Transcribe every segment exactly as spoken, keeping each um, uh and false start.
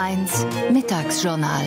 eins Mittagsjournal.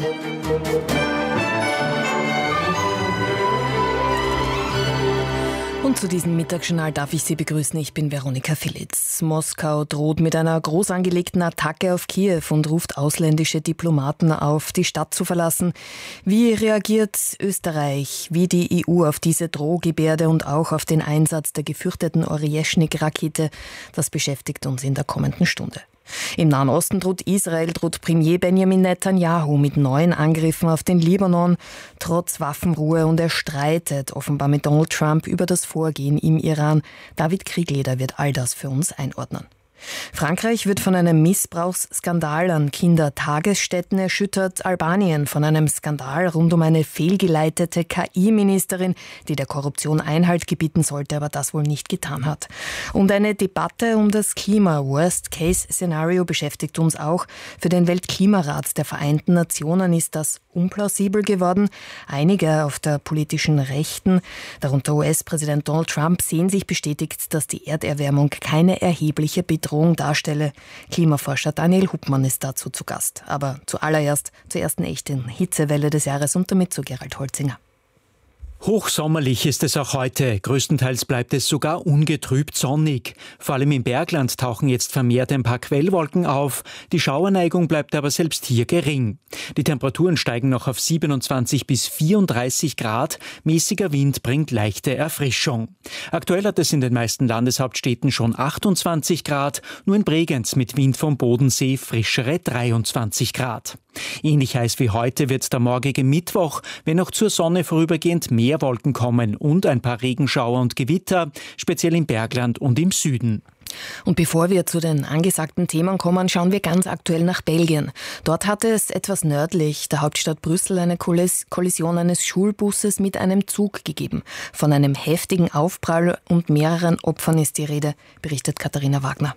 Und zu diesem Mittagsjournal darf ich Sie begrüßen. Ich bin Veronika Philitz. Moskau droht mit einer groß angelegten Attacke auf Kiew und ruft ausländische Diplomaten auf, die Stadt zu verlassen. Wie reagiert Österreich, wie die E U auf diese Drohgebärde und auch auf den Einsatz der gefürchteten Oryeshnik-Rakete? Das beschäftigt uns in der kommenden Stunde. Im Nahen Osten droht Israel, droht Premier Benjamin Netanyahu mit neuen Angriffen auf den Libanon, trotz Waffenruhe, und er streitet offenbar mit Donald Trump über das Vorgehen im Iran. David Kriegleder wird all das für uns einordnen. Frankreich wird von einem Missbrauchsskandal an Kindertagesstätten erschüttert. Albanien von einem Skandal rund um eine fehlgeleitete K I-Ministerin, die der Korruption Einhalt gebieten sollte, aber das wohl nicht getan hat. Und eine Debatte um das Klima, Worst-Case-Szenario, beschäftigt uns auch. Für den Weltklimarat der Vereinten Nationen ist das unplausibel geworden. Einige auf der politischen Rechten, darunter U S-Präsident Donald Trump, sehen sich bestätigt, dass die Erderwärmung keine erhebliche Bedrohung darstelle. Klimaforscher Daniel Hupmann ist dazu zu Gast. Aber zuallererst zur ersten echten Hitzewelle des Jahres und damit zu Gerald Holzinger. Hochsommerlich ist es auch heute. Größtenteils bleibt es sogar ungetrübt sonnig. Vor allem im Bergland tauchen jetzt vermehrt ein paar Quellwolken auf. Die Schauerneigung bleibt aber selbst hier gering. Die Temperaturen steigen noch auf siebenundzwanzig bis vierunddreißig Grad. Mäßiger Wind bringt leichte Erfrischung. Aktuell hat es in den meisten Landeshauptstädten schon achtundzwanzig Grad. Nur in Bregenz mit Wind vom Bodensee frischere dreiundzwanzig Grad. Ähnlich heiß wie heute wird der morgige Mittwoch, wenn auch zur Sonne vorübergehend mehr Wolken kommen und ein paar Regenschauer und Gewitter, speziell im Bergland und im Süden. Und bevor wir zu den angesagten Themen kommen, schauen wir ganz aktuell nach Belgien. Dort hatte es etwas nördlich der Hauptstadt Brüssel eine Kollision eines Schulbusses mit einem Zug gegeben. Von einem heftigen Aufprall und mehreren Opfern ist die Rede, berichtet Katharina Wagner.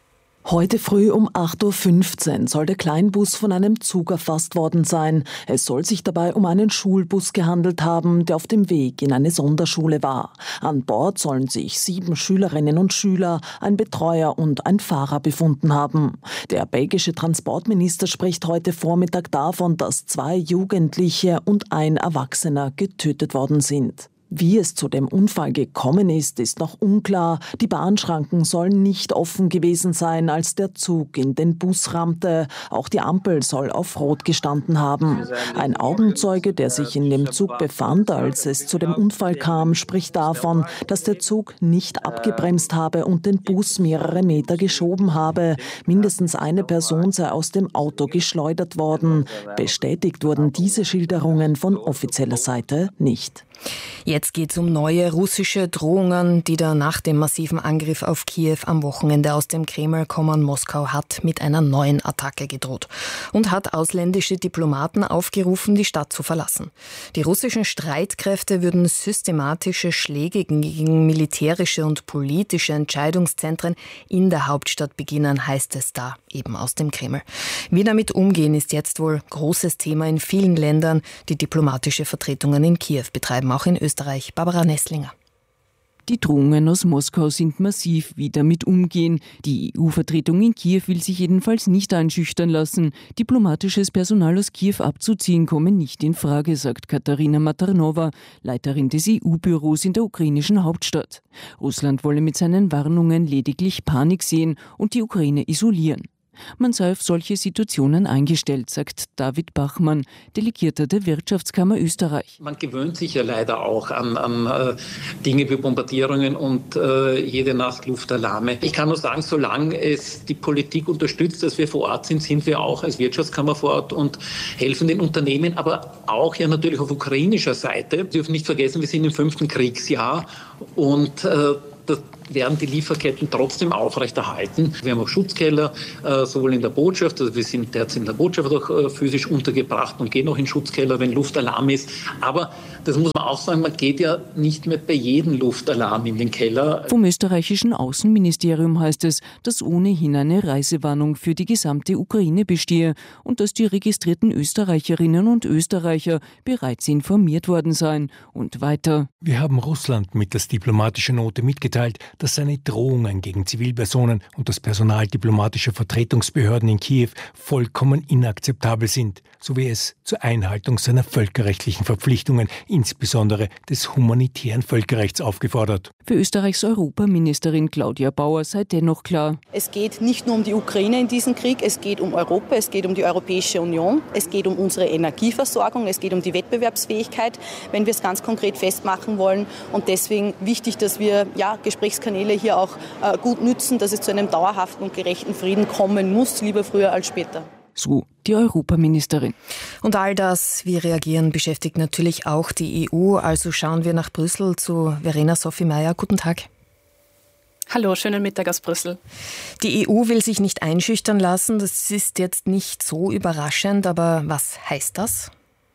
Heute früh um acht Uhr fünfzehn soll der Kleinbus von einem Zug erfasst worden sein. Es soll sich dabei um einen Schulbus gehandelt haben, der auf dem Weg in eine Sonderschule war. An Bord sollen sich sieben Schülerinnen und Schüler, ein Betreuer und ein Fahrer befunden haben. Der belgische Transportminister spricht heute Vormittag davon, dass zwei Jugendliche und ein Erwachsener getötet worden sind. Wie es zu dem Unfall gekommen ist, ist noch unklar. Die Bahnschranken sollen nicht offen gewesen sein, als der Zug in den Bus rammte. Auch die Ampel soll auf Rot gestanden haben. Ein Augenzeuge, der sich in dem Zug befand, als es zu dem Unfall kam, spricht davon, dass der Zug nicht abgebremst habe und den Bus mehrere Meter geschoben habe. Mindestens eine Person sei aus dem Auto geschleudert worden. Bestätigt wurden diese Schilderungen von offizieller Seite nicht. Jetzt geht es um neue russische Drohungen, die da nach dem massiven Angriff auf Kiew am Wochenende aus dem Kreml kommen. Moskau hat mit einer neuen Attacke gedroht und hat ausländische Diplomaten aufgerufen, die Stadt zu verlassen. Die russischen Streitkräfte würden systematische Schläge gegen militärische und politische Entscheidungszentren in der Hauptstadt beginnen, heißt es da eben aus dem Kreml. Wie damit umgehen, ist jetzt wohl großes Thema in vielen Ländern, die diplomatische Vertretungen in Kiew betreiben, auch in Österreich. Barbara Nesslinger. Die Drohungen aus Moskau sind massiv, wie damit umgehen. Die E U-Vertretung in Kiew will sich jedenfalls nicht einschüchtern lassen. Diplomatisches Personal aus Kiew abzuziehen komme nicht in Frage, sagt Katarina Matarnova, Leiterin des E U-Büros in der ukrainischen Hauptstadt. Russland wolle mit seinen Warnungen lediglich Panik sehen und die Ukraine isolieren. Man sei auf solche Situationen eingestellt, sagt David Bachmann, Delegierter der Wirtschaftskammer Österreich. Man gewöhnt sich ja leider auch an, an äh, Dinge wie Bombardierungen und äh, jede Nacht Luftalarme. Ich kann nur sagen, solange es die Politik unterstützt, dass wir vor Ort sind, sind wir auch als Wirtschaftskammer vor Ort und helfen den Unternehmen, aber auch ja natürlich auf ukrainischer Seite. Wir dürfen nicht vergessen, wir sind im fünften Kriegsjahr und äh, das werden die Lieferketten trotzdem aufrechterhalten. Wir haben auch Schutzkeller, äh, sowohl in der Botschaft, also wir sind derzeit in der Botschaft auch äh, physisch untergebracht und gehen auch in Schutzkeller, wenn Luftalarm ist. Aber das muss man auch sagen, man geht ja nicht mehr bei jedem Luftalarm in den Keller. Vom österreichischen Außenministerium heißt es, dass ohnehin eine Reisewarnung für die gesamte Ukraine bestehe und dass die registrierten Österreicherinnen und Österreicher bereits informiert worden seien. Und weiter: Wir haben Russland mittels diplomatischer Note mitgeteilt, dass seine Drohungen gegen Zivilpersonen und das Personal diplomatischer Vertretungsbehörden in Kiew vollkommen inakzeptabel sind, sowie es zur Einhaltung seiner völkerrechtlichen Verpflichtungen, insbesondere des humanitären Völkerrechts, aufgefordert. Für Österreichs Europaministerin Claudia Bauer sei dennoch klar: Es geht nicht nur um die Ukraine in diesem Krieg, es geht um Europa, es geht um die Europäische Union, es geht um unsere Energieversorgung, es geht um die Wettbewerbsfähigkeit, wenn wir es ganz konkret festmachen wollen. Und deswegen wichtig, dass wir ja, Gesprächskanäle hier auch äh, gut nützen, dass es zu einem dauerhaften und gerechten Frieden kommen muss, lieber früher als später. So die Europaministerin. Und all das, wie reagieren, beschäftigt natürlich auch die E U. Also schauen wir nach Brüssel zu Verena Sophie-Meyer. Guten Tag. Hallo, schönen Mittag aus Brüssel. Die E U will sich nicht einschüchtern lassen. Das ist jetzt nicht so überraschend, aber was heißt das?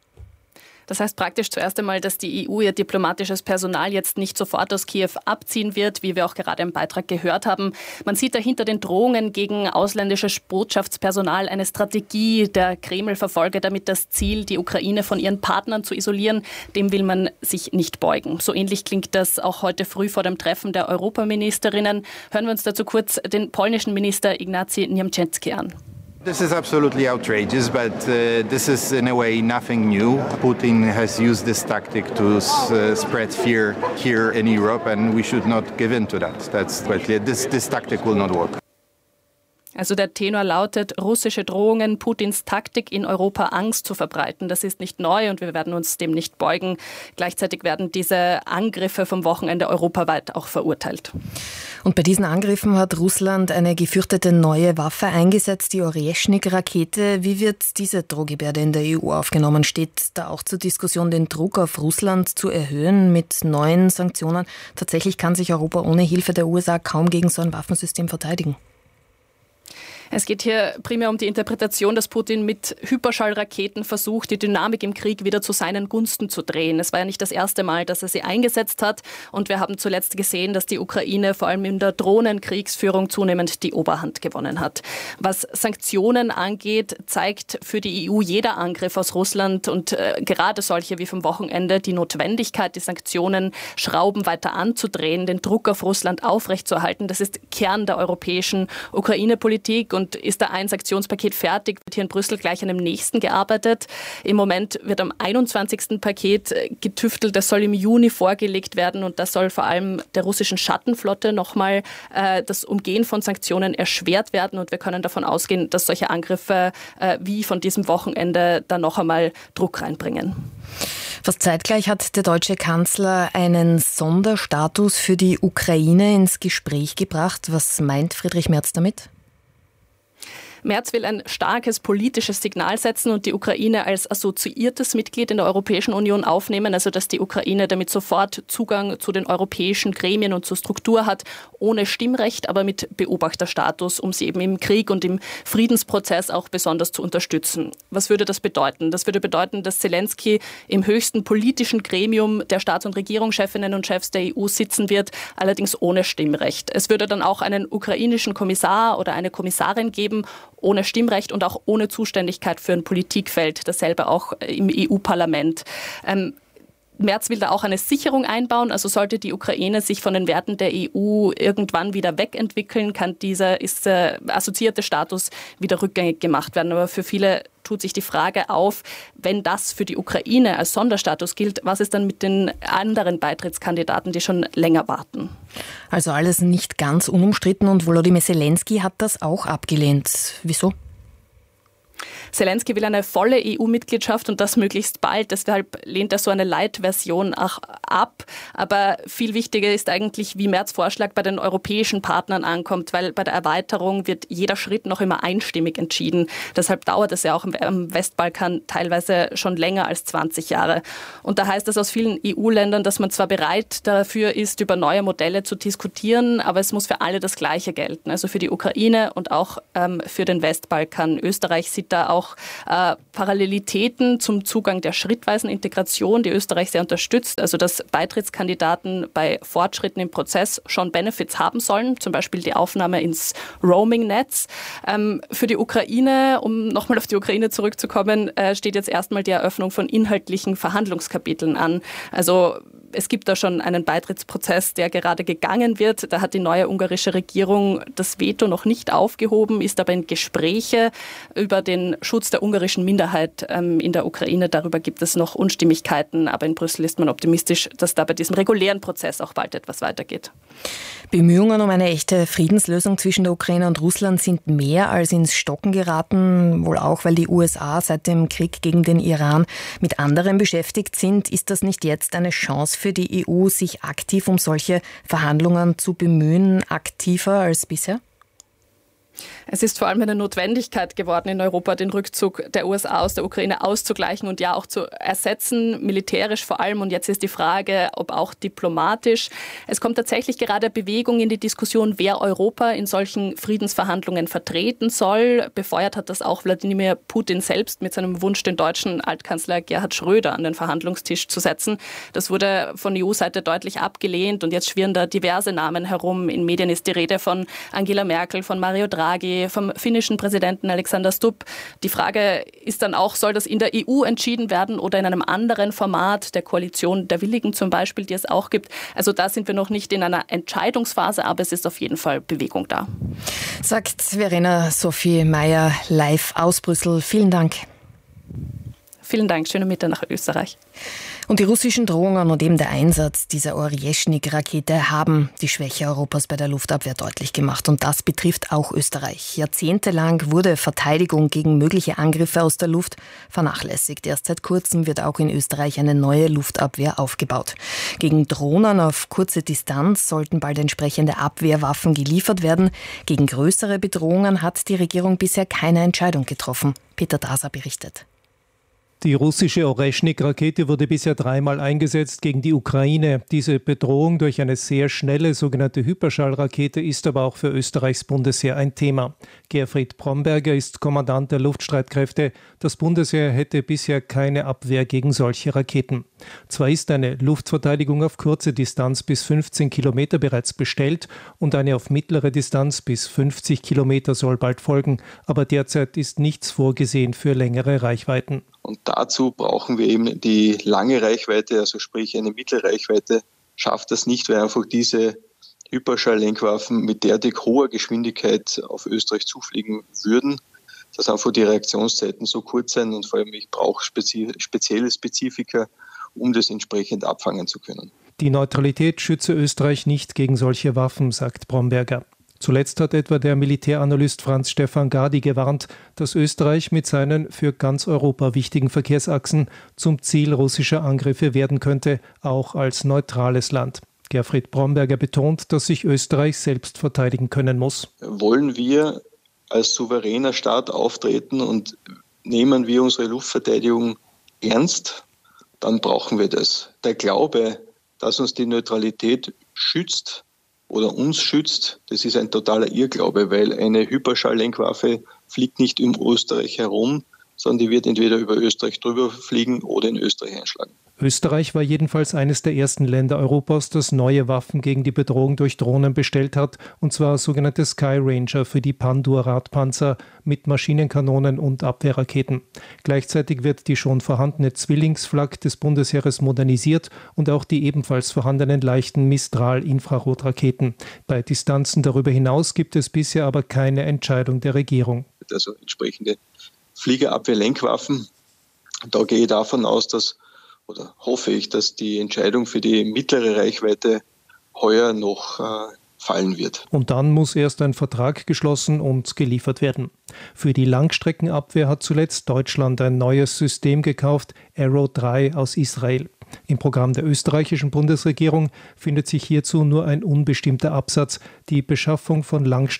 Das heißt praktisch zuerst einmal, dass die E U ihr diplomatisches Personal jetzt nicht sofort aus Kiew abziehen wird, wie wir auch gerade im Beitrag gehört haben. Man sieht dahinter den Drohungen gegen ausländisches Botschaftspersonal eine Strategie. Der Kreml verfolge damit das Ziel, die Ukraine von ihren Partnern zu isolieren. Dem will man sich nicht beugen. So ähnlich klingt das auch heute früh vor dem Treffen der Europaministerinnen. Hören wir uns dazu kurz den polnischen Minister Ignacy Niemczewski an. This is absolutely outrageous, but uh, this is in a way nothing new. Putin has used this tactic to uh, spread fear here in Europe, and we should not give in to that. That's quite clear. This, this tactic will not work. Also der Tenor lautet: russische Drohungen, Putins Taktik, in Europa Angst zu verbreiten. Das ist nicht neu und wir werden uns dem nicht beugen. Gleichzeitig werden diese Angriffe vom Wochenende europaweit auch verurteilt. Und bei diesen Angriffen hat Russland eine gefürchtete neue Waffe eingesetzt, die Oreschnik-Rakete. Wie wird diese Drohgebärde in der E U aufgenommen? Steht da auch zur Diskussion, den Druck auf Russland zu erhöhen mit neuen Sanktionen? Tatsächlich kann sich Europa ohne Hilfe der U S A kaum gegen so ein Waffensystem verteidigen. Es geht hier primär um die Interpretation, dass Putin mit Hyperschallraketen versucht, die Dynamik im Krieg wieder zu seinen Gunsten zu drehen. Es war ja nicht das erste Mal, dass er sie eingesetzt hat. Und wir haben zuletzt gesehen, dass die Ukraine vor allem in der Drohnenkriegsführung zunehmend die Oberhand gewonnen hat. Was Sanktionen angeht, zeigt für die E U jeder Angriff aus Russland und äh, gerade solche wie vom Wochenende die Notwendigkeit, die Sanktionen Schrauben weiter anzudrehen, den Druck auf Russland aufrechtzuerhalten. Das ist Kern der europäischen Ukraine-Politik. Und ist da ein Sanktionspaket fertig, wird hier in Brüssel gleich an dem nächsten gearbeitet. Im Moment wird am einundzwanzigsten Paket getüftelt. Das soll im Juni vorgelegt werden und das soll vor allem der russischen Schattenflotte nochmal äh, das Umgehen von Sanktionen erschwert werden. Und wir können davon ausgehen, dass solche Angriffe äh, wie von diesem Wochenende da noch einmal Druck reinbringen. Fast zeitgleich hat der deutsche Kanzler einen Sonderstatus für die Ukraine ins Gespräch gebracht. Was meint Friedrich Merz damit? Merz will ein starkes politisches Signal setzen und die Ukraine als assoziiertes Mitglied in der Europäischen Union aufnehmen, also dass die Ukraine damit sofort Zugang zu den europäischen Gremien und zur Struktur hat, ohne Stimmrecht, aber mit Beobachterstatus, um sie eben im Krieg und im Friedensprozess auch besonders zu unterstützen. Was würde das bedeuten? Das würde bedeuten, dass Zelensky im höchsten politischen Gremium der Staats- und Regierungschefinnen und Chefs der E U sitzen wird, allerdings ohne Stimmrecht. Es würde dann auch einen ukrainischen Kommissar oder eine Kommissarin geben, ohne Stimmrecht und auch ohne Zuständigkeit für ein Politikfeld, dasselbe auch im E U-Parlament. Ähm, Merz will da auch eine Sicherung einbauen, also sollte die Ukraine sich von den Werten der E U irgendwann wieder wegentwickeln, kann dieser ist, äh, assoziierte Status wieder rückgängig gemacht werden. Aber für viele tut sich die Frage auf, wenn das für die Ukraine als Sonderstatus gilt, was ist dann mit den anderen Beitrittskandidaten, die schon länger warten? Also alles nicht ganz unumstritten und Volodymyr Zelensky hat das auch abgelehnt. Wieso? Zelensky will eine volle E U-Mitgliedschaft und das möglichst bald. Deshalb lehnt er so eine Light-Version auch ab. Aber viel wichtiger ist eigentlich, wie Merz' Vorschlag bei den europäischen Partnern ankommt, weil bei der Erweiterung wird jeder Schritt noch immer einstimmig entschieden. Deshalb dauert es ja auch im Westbalkan teilweise schon länger als zwanzig Jahre. Und da heißt es aus vielen E U-Ländern, dass man zwar bereit dafür ist, über neue Modelle zu diskutieren, aber es muss für alle das Gleiche gelten. Also für die Ukraine und auch ähm, für den Westbalkan. Österreich sieht da auch äh, Parallelitäten zum Zugang der schrittweisen Integration, die Österreich sehr unterstützt. Also dass Beitrittskandidaten bei Fortschritten im Prozess schon Benefits haben sollen, zum Beispiel die Aufnahme ins Roaming-Netz. Ähm, für die Ukraine, um nochmal auf die Ukraine zurückzukommen, äh, steht jetzt erstmal die Eröffnung von inhaltlichen Verhandlungskapiteln an. Also es gibt da schon einen Beitrittsprozess, der gerade gegangen wird. Da hat die neue ungarische Regierung das Veto noch nicht aufgehoben, ist aber in Gespräche über den Schutz der ungarischen Minderheit ähm, in der Ukraine. Darüber gibt es noch Unstimmigkeiten, aber in Brüssel ist man optimistisch, dass da bei diesem regulären Prozess auch bald etwas weitergeht. Bemühungen um eine echte Friedenslösung zwischen der Ukraine und Russland sind mehr als ins Stocken geraten, wohl auch, weil die U S A seit dem Krieg gegen den Iran mit anderem beschäftigt sind. Ist das nicht jetzt eine Chance für die E U, sich aktiv um solche Verhandlungen zu bemühen, aktiver als bisher? Es ist vor allem eine Notwendigkeit geworden, in Europa den Rückzug der U S A aus der Ukraine auszugleichen und ja auch zu ersetzen, militärisch vor allem. Und jetzt ist die Frage, ob auch diplomatisch. Es kommt tatsächlich gerade Bewegung in die Diskussion, wer Europa in solchen Friedensverhandlungen vertreten soll. Befeuert hat das auch Wladimir Putin selbst mit seinem Wunsch, den deutschen Altkanzler Gerhard Schröder an den Verhandlungstisch zu setzen. Das wurde von E U-Seite deutlich abgelehnt und jetzt schwirren da diverse Namen herum. In Medien ist die Rede von Angela Merkel, von Mario Draghi, vom finnischen Präsidenten Alexander Stubb. Die Frage ist dann auch, soll das in der E U entschieden werden oder in einem anderen Format, der Koalition der Willigen zum Beispiel, die es auch gibt. Also da sind wir noch nicht in einer Entscheidungsphase, aber es ist auf jeden Fall Bewegung da. Sagt Verena Sophie Meyer live aus Brüssel. Vielen Dank. Vielen Dank. Schöne Mittag nach Österreich. Und die russischen Drohungen und eben der Einsatz dieser Orjeschnik-Rakete haben die Schwäche Europas bei der Luftabwehr deutlich gemacht. Und das betrifft auch Österreich. Jahrzehntelang wurde Verteidigung gegen mögliche Angriffe aus der Luft vernachlässigt. Erst seit kurzem wird auch in Österreich eine neue Luftabwehr aufgebaut. Gegen Drohnen auf kurze Distanz sollten bald entsprechende Abwehrwaffen geliefert werden. Gegen größere Bedrohungen hat die Regierung bisher keine Entscheidung getroffen. Peter Daser berichtet. Die russische Oreschnik-Rakete wurde bisher dreimal eingesetzt gegen die Ukraine. Diese Bedrohung durch eine sehr schnelle sogenannte Hyperschallrakete ist aber auch für Österreichs Bundesheer ein Thema. Gerfried Bromberger ist Kommandant der Luftstreitkräfte. Das Bundesheer hätte bisher keine Abwehr gegen solche Raketen. Zwar ist eine Luftverteidigung auf kurze Distanz bis fünfzehn Kilometer bereits bestellt und eine auf mittlere Distanz bis fünfzig Kilometer soll bald folgen, aber derzeit ist nichts vorgesehen für längere Reichweiten. Und dazu brauchen wir eben die lange Reichweite, also sprich eine Mittelreichweite, schafft das nicht, weil einfach diese Hyperschalllenkwaffen mit derartig hoher Geschwindigkeit auf Österreich zufliegen würden, dass einfach die Reaktionszeiten so kurz sind und vor allem ich brauche spezi- spezielle Spezifika, um das entsprechend abfangen zu können. Die Neutralität schütze Österreich nicht gegen solche Waffen, sagt Bromberger. Zuletzt hat etwa der Militäranalyst Franz Stefan Gadi gewarnt, dass Österreich mit seinen für ganz Europa wichtigen Verkehrsachsen zum Ziel russischer Angriffe werden könnte, auch als neutrales Land. Gerfried Bromberger betont, dass sich Österreich selbst verteidigen können muss. Wollen wir als souveräner Staat auftreten und nehmen wir unsere Luftverteidigung ernst, dann brauchen wir das. Der Glaube, dass uns die Neutralität schützt, oder uns schützt, das ist ein totaler Irrglaube, weil eine Hyperschalllenkwaffe fliegt nicht um Österreich herum, sondern die wird entweder über Österreich drüber fliegen oder in Österreich einschlagen. Österreich war jedenfalls eines der ersten Länder Europas, das neue Waffen gegen die Bedrohung durch Drohnen bestellt hat, und zwar sogenannte Sky Ranger für die Pandur-Radpanzer mit Maschinenkanonen und Abwehrraketen. Gleichzeitig wird die schon vorhandene Zwillingsflak des Bundesheeres modernisiert und auch die ebenfalls vorhandenen leichten Mistral-Infrarotraketen. Bei Distanzen darüber hinaus gibt es bisher aber keine Entscheidung der Regierung. Also entsprechende Fliegerabwehrlenkwaffen. Da gehe ich davon aus, dass oder hoffe ich, dass die Entscheidung für die mittlere Reichweite heuer noch äh, fallen wird. Und dann muss erst ein Vertrag geschlossen und geliefert werden. Für die Langstreckenabwehr hat zuletzt Deutschland ein neues System gekauft, Arrow drei aus Israel. Im Programm der österreichischen Bundesregierung findet sich hierzu nur ein unbestimmter Absatz. Die Beschaffung von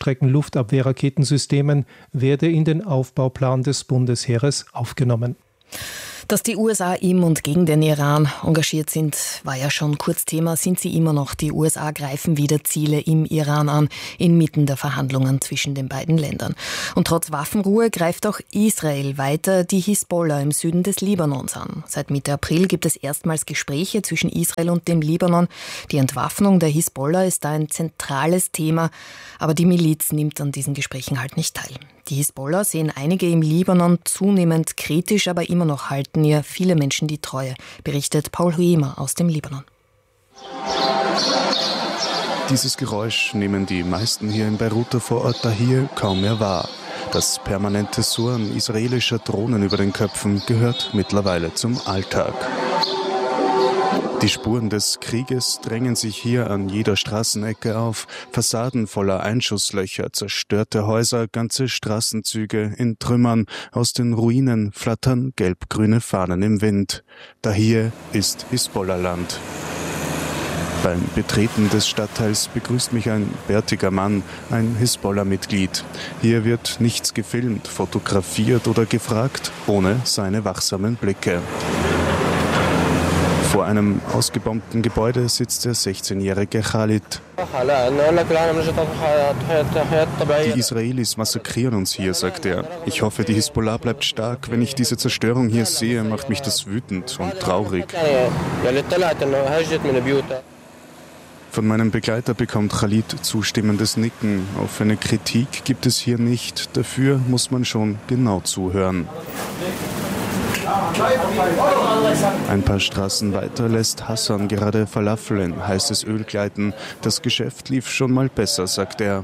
Langstrecken-Luftabwehrraketensystemen werde in den Aufbauplan des Bundesheeres aufgenommen. Dass die U S A im und gegen den Iran engagiert sind, war ja schon kurz Thema, sind sie immer noch. Die U S A greifen wieder Ziele im Iran an, inmitten der Verhandlungen zwischen den beiden Ländern. Und trotz Waffenruhe greift auch Israel weiter die Hisbollah im Süden des Libanons an. Seit Mitte April gibt es erstmals Gespräche zwischen Israel und dem Libanon. Die Entwaffnung der Hisbollah ist da ein zentrales Thema, aber die Miliz nimmt an diesen Gesprächen halt nicht teil. Die Hisbollah sehen einige im Libanon zunehmend kritisch, aber immer noch halten ihr viele Menschen die Treue, berichtet Paul Huemer aus dem Libanon. Dieses Geräusch nehmen die meisten hier im Beiruter Vorort Tahir kaum mehr wahr. Das permanente Surren israelischer Drohnen über den Köpfen gehört mittlerweile zum Alltag. Die Spuren des Krieges drängen sich hier an jeder Straßenecke auf. Fassaden voller Einschusslöcher, zerstörte Häuser, ganze Straßenzüge in Trümmern. Aus den Ruinen flattern gelb-grüne Fahnen im Wind. Tahir ist Hisbollah-Land. Beim Betreten des Stadtteils begrüßt mich ein bärtiger Mann, ein Hisbollah-Mitglied. Hier wird nichts gefilmt, fotografiert oder gefragt, ohne seine wachsamen Blicke. Vor einem ausgebombten Gebäude sitzt der sechzehnjährige Khalid. Die Israelis massakrieren uns hier, sagt er. Ich hoffe, die Hisbollah bleibt stark. Wenn ich diese Zerstörung hier sehe, macht mich das wütend und traurig. Von meinem Begleiter bekommt Khalid zustimmendes Nicken. Auf eine Kritik gibt es hier nicht. Dafür muss man schon genau zuhören. Ein paar Straßen weiter lässt Hassan gerade Falafel in heißes Öl gleiten. Das Geschäft lief schon mal besser, sagt er.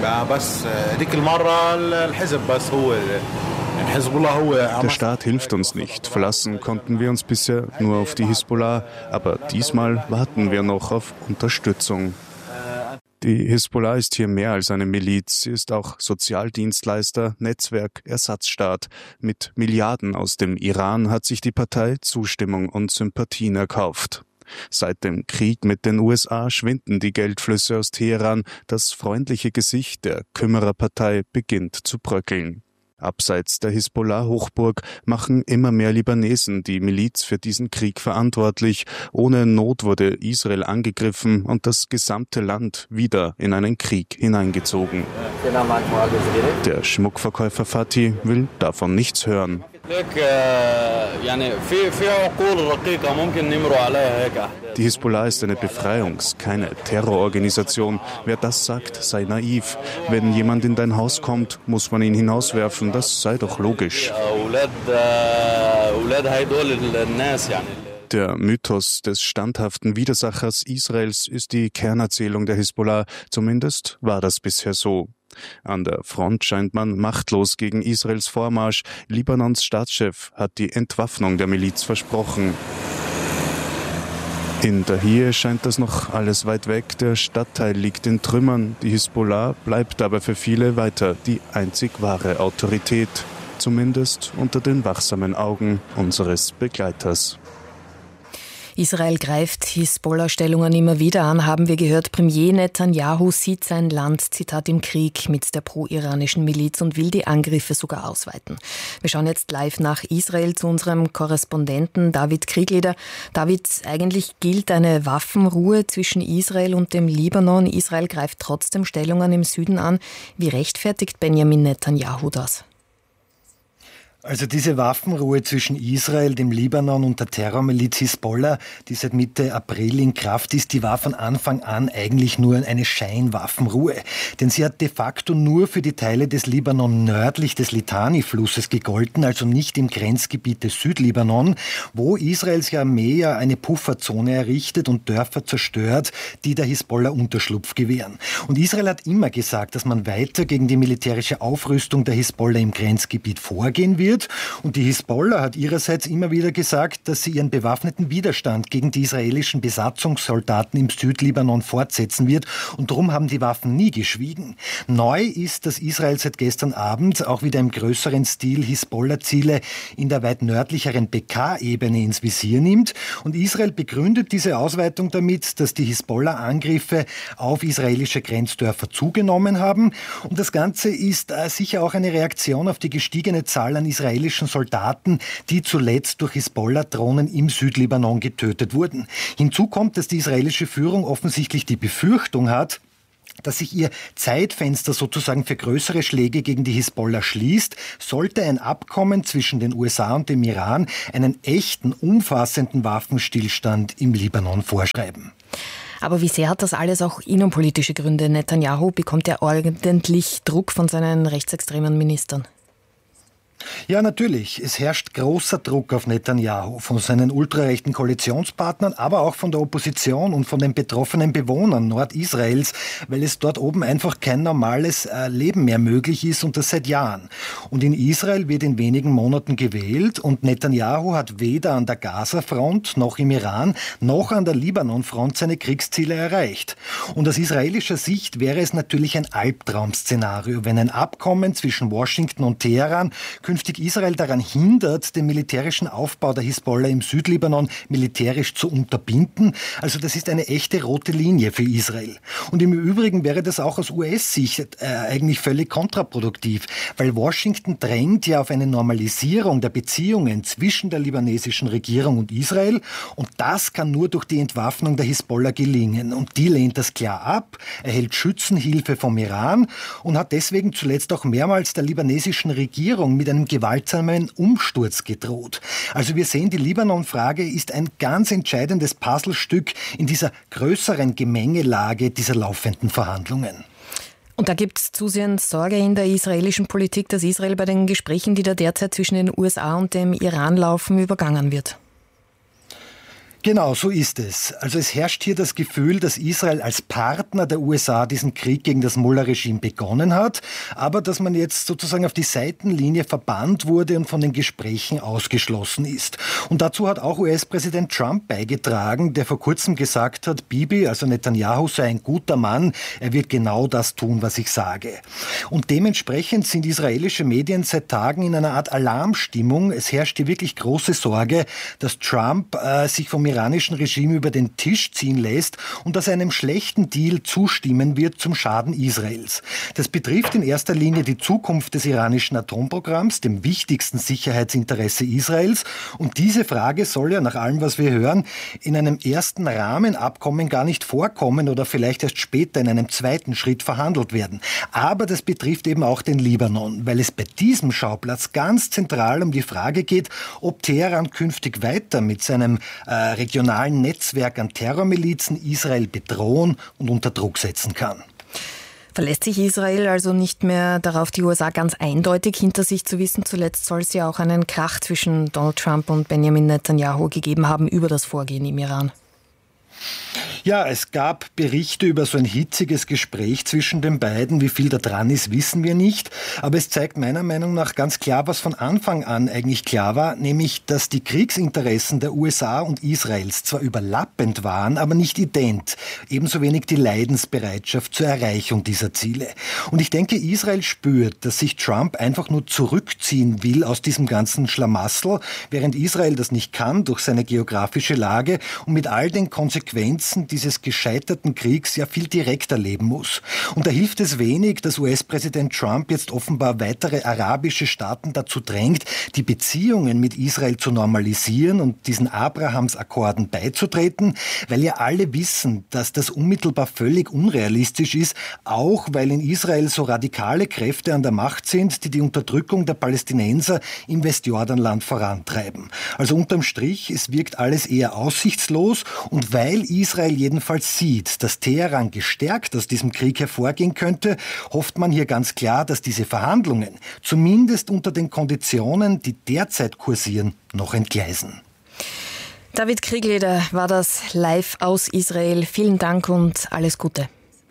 Der Staat hilft uns nicht. Verlassen konnten wir uns bisher nur auf die Hisbollah, aber diesmal warten wir noch auf Unterstützung. Die Hisbollah ist hier mehr als eine Miliz. Sie ist auch Sozialdienstleister, Netzwerk, Ersatzstaat. Mit Milliarden aus dem Iran hat sich die Partei Zustimmung und Sympathien erkauft. Seit dem Krieg mit den U S A schwinden die Geldflüsse aus Teheran. Das freundliche Gesicht der Kümmererpartei beginnt zu bröckeln. Abseits der Hisbollah-Hochburg machen immer mehr Libanesen die Miliz für diesen Krieg verantwortlich. Ohne Not wurde Israel angegriffen und das gesamte Land wieder in einen Krieg hineingezogen. Der Schmuckverkäufer Fatih will davon nichts hören. Die Hisbollah ist eine Befreiungs-, keine Terrororganisation. Wer das sagt, sei naiv. Wenn jemand in dein Haus kommt, muss man ihn hinauswerfen. Das sei doch logisch. Der Mythos des standhaften Widersachers Israels ist die Kernerzählung der Hisbollah. Zumindest war das bisher so. An der Front scheint man machtlos gegen Israels Vormarsch. Libanons Staatschef hat die Entwaffnung der Miliz versprochen. In Tahir scheint das noch alles weit weg. Der Stadtteil liegt in Trümmern. Die Hisbollah bleibt aber für viele weiter die einzig wahre Autorität. Zumindest unter den wachsamen Augen unseres Begleiters. Israel greift Hisbollah-Stellungen immer wieder an, haben wir gehört. Premier Netanyahu sieht sein Land, Zitat, im Krieg mit der pro-iranischen Miliz und will die Angriffe sogar ausweiten. Wir schauen jetzt live nach Israel zu unserem Korrespondenten David Kriegleder. David, eigentlich gilt eine Waffenruhe zwischen Israel und dem Libanon. Israel greift trotzdem Stellungen im Süden an. Wie rechtfertigt Benjamin Netanyahu das? Also diese Waffenruhe zwischen Israel, dem Libanon und der Terrormiliz Hisbollah, die seit Mitte April in Kraft ist, die war von Anfang an eigentlich nur eine Scheinwaffenruhe. Denn sie hat de facto nur für die Teile des Libanon nördlich des Litani-Flusses gegolten, also nicht im Grenzgebiet des Südlibanon, wo Israels Armee ja eine Pufferzone errichtet und Dörfer zerstört, die der Hisbollah Unterschlupf gewähren. Und Israel hat immer gesagt, dass man weiter gegen die militärische Aufrüstung der Hisbollah im Grenzgebiet vorgehen wird. Und die Hisbollah hat ihrerseits immer wieder gesagt, dass sie ihren bewaffneten Widerstand gegen die israelischen Besatzungssoldaten im Südlibanon fortsetzen wird. Und darum haben die Waffen nie geschwiegen. Neu ist, dass Israel seit gestern Abend auch wieder im größeren Stil Hisbollah-Ziele in der weit nördlicheren Bekaa-Ebene ins Visier nimmt. Und Israel begründet diese Ausweitung damit, dass die Hisbollah-Angriffe auf israelische Grenzdörfer zugenommen haben. Und das Ganze ist äh, sicher auch eine Reaktion auf die gestiegene Zahl an israelischen Soldaten, die zuletzt durch Hisbollah-Drohnen im Südlibanon getötet wurden. Hinzu kommt, dass die israelische Führung offensichtlich die Befürchtung hat, dass sich ihr Zeitfenster sozusagen für größere Schläge gegen die Hisbollah schließt, sollte ein Abkommen zwischen den U S A und dem Iran einen echten, umfassenden Waffenstillstand im Libanon vorschreiben. Aber wie sehr hat das alles auch innenpolitische Gründe? Netanyahu bekommt ja ordentlich Druck von seinen rechtsextremen Ministern. Ja, natürlich. Es herrscht großer Druck auf Netanyahu von seinen ultrarechten Koalitionspartnern, aber auch von der Opposition und von den betroffenen Bewohnern Nordisraels, weil es dort oben einfach kein normales äh, Leben mehr möglich ist und das seit Jahren. Und in Israel wird in wenigen Monaten gewählt und Netanyahu hat weder an der Gaza-Front noch im Iran noch an der Libanon-Front seine Kriegsziele erreicht. Und aus israelischer Sicht wäre es natürlich ein Albtraum-Szenario, wenn ein Abkommen zwischen Washington und Teheran künftig Israel daran hindert, den militärischen Aufbau der Hisbollah im Südlibanon militärisch zu unterbinden. Also das ist eine echte rote Linie für Israel. Und im Übrigen wäre das auch aus U S-Sicht äh, eigentlich völlig kontraproduktiv, weil Washington drängt ja auf eine Normalisierung der Beziehungen zwischen der libanesischen Regierung und Israel und das kann nur durch die Entwaffnung der Hisbollah gelingen. Und die lehnt das klar ab, erhält Schützenhilfe vom Iran und hat deswegen zuletzt auch mehrmals der libanesischen Regierung mit einem gewaltsamen Umsturz gedroht. Also wir sehen, die Libanon-Frage ist ein ganz entscheidendes Puzzlestück in dieser größeren Gemengelage dieser laufenden Verhandlungen. Und da gibt es zusehends Sorge in der israelischen Politik, dass Israel bei den Gesprächen, die da derzeit zwischen den U S A und dem Iran laufen, übergangen wird. Genau, so ist es. Also es herrscht hier das Gefühl, dass Israel als Partner der U S A diesen Krieg gegen das Mullah-Regime begonnen hat, aber dass man jetzt sozusagen auf die Seitenlinie verbannt wurde und von den Gesprächen ausgeschlossen ist. Und dazu hat auch U S-Präsident Trump beigetragen, der vor kurzem gesagt hat, Bibi, also Netanyahu, sei ein guter Mann, er wird genau das tun, was ich sage. Und dementsprechend sind israelische Medien seit Tagen in einer Art Alarmstimmung. Es herrscht hier wirklich große Sorge, dass Trump äh, sich vom iranischen Regime über den Tisch ziehen lässt und dass er einem schlechten Deal zustimmen wird zum Schaden Israels. Das betrifft in erster Linie die Zukunft des iranischen Atomprogramms, dem wichtigsten Sicherheitsinteresse Israels. Und diese Frage soll ja nach allem, was wir hören, in einem ersten Rahmenabkommen gar nicht vorkommen oder vielleicht erst später in einem zweiten Schritt verhandelt werden. Aber das betrifft eben auch den Libanon, weil es bei diesem Schauplatz ganz zentral um die Frage geht, ob Teheran künftig weiter mit seinem äh, regionalen Netzwerk an Terrormilizen Israel bedrohen und unter Druck setzen kann. Verlässt sich Israel also nicht mehr darauf, die U S A ganz eindeutig hinter sich zu wissen? Zuletzt soll es ja auch einen Krach zwischen Donald Trump und Benjamin Netanyahu gegeben haben über das Vorgehen im Iran. Ja, es gab Berichte über so ein hitziges Gespräch zwischen den beiden. Wie viel da dran ist, wissen wir nicht. Aber es zeigt meiner Meinung nach ganz klar, was von Anfang an eigentlich klar war, nämlich, dass die Kriegsinteressen der U S A und Israels zwar überlappend waren, aber nicht ident. Ebenso wenig die Leidensbereitschaft zur Erreichung dieser Ziele. Und ich denke, Israel spürt, dass sich Trump einfach nur zurückziehen will aus diesem ganzen Schlamassel, während Israel das nicht kann durch seine geografische Lage und mit all den Konsequenzen dieses gescheiterten Kriegs ja viel direkter leben muss. Und da hilft es wenig, dass U S-Präsident Trump jetzt offenbar weitere arabische Staaten dazu drängt, die Beziehungen mit Israel zu normalisieren und diesen Abrahams-Akkorden beizutreten, weil ja alle wissen, dass das unmittelbar völlig unrealistisch ist, auch weil in Israel so radikale Kräfte an der Macht sind, die die Unterdrückung der Palästinenser im Westjordanland vorantreiben. Also unterm Strich, es wirkt alles eher aussichtslos und weil Israel jedenfalls sieht, dass Teheran gestärkt aus diesem Krieg hervorgehen könnte, hofft man hier ganz klar, dass diese Verhandlungen, zumindest unter den Konditionen, die derzeit kursieren, noch entgleisen. David Kriegleder war das live aus Israel. Vielen Dank und alles Gute.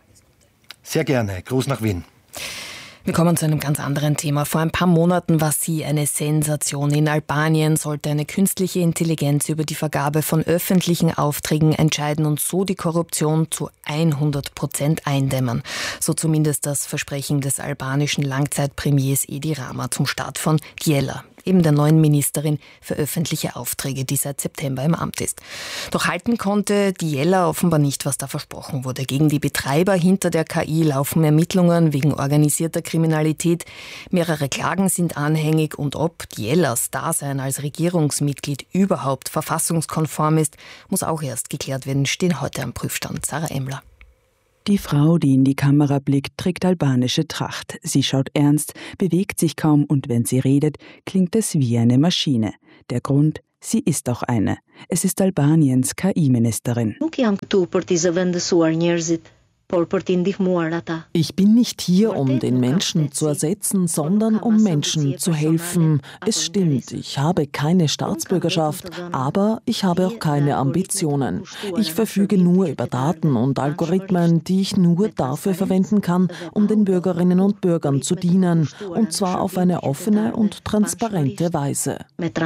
Sehr gerne. Gruß nach Wien. Wir kommen zu einem ganz anderen Thema. Vor ein paar Monaten war sie eine Sensation. In Albanien sollte eine künstliche Intelligenz über die Vergabe von öffentlichen Aufträgen entscheiden und so die Korruption zu hundert Prozent eindämmen. So zumindest das Versprechen des albanischen Langzeitpremiers Edi Rama zum Start von Djela, eben der neuen Ministerin für öffentliche Aufträge, die seit September im Amt ist. Doch halten konnte Djela offenbar nicht, was da versprochen wurde. Gegen die Betreiber hinter der K I laufen Ermittlungen wegen organisierter Kriminalität. Mehrere Klagen sind anhängig und ob Djelas Dasein als Regierungsmitglied überhaupt verfassungskonform ist, muss auch erst geklärt werden, stehen heute am Prüfstand. Sarah Emler. Die Frau, die in die Kamera blickt, trägt albanische Tracht. Sie schaut ernst, bewegt sich kaum und wenn sie redet, klingt es wie eine Maschine. Der Grund? Sie ist auch eine. Es ist Albaniens K I-Ministerin. Ich bin nicht hier, um den Menschen zu ersetzen, sondern um Menschen zu helfen. Es stimmt, ich habe keine Staatsbürgerschaft, aber ich habe auch keine Ambitionen. Ich verfüge nur über Daten und Algorithmen, die ich nur dafür verwenden kann, um den Bürgerinnen und Bürgern zu dienen, und zwar auf eine offene und transparente Weise.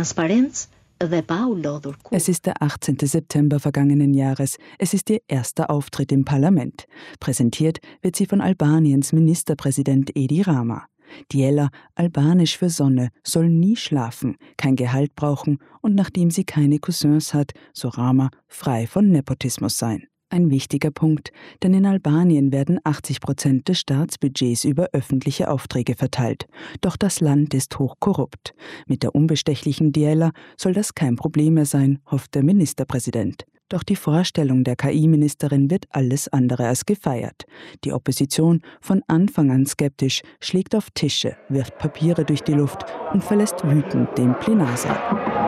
Es ist der achtzehnte September vergangenen Jahres. Es ist ihr erster Auftritt im Parlament. Präsentiert wird sie von Albaniens Ministerpräsident Edi Rama. Djela, albanisch für Sonne, soll nie schlafen, kein Gehalt brauchen und nachdem sie keine Cousins hat, so Rama, frei von Nepotismus sein. Ein wichtiger Punkt, denn in Albanien werden achtzig Prozent des Staatsbudgets über öffentliche Aufträge verteilt. Doch das Land ist hochkorrupt. Mit der unbestechlichen Djela soll das kein Problem mehr sein, hofft der Ministerpräsident. Doch die Vorstellung der K I-Ministerin wird alles andere als gefeiert. Die Opposition, von Anfang an skeptisch, schlägt auf Tische, wirft Papiere durch die Luft und verlässt wütend den Plenarsaal.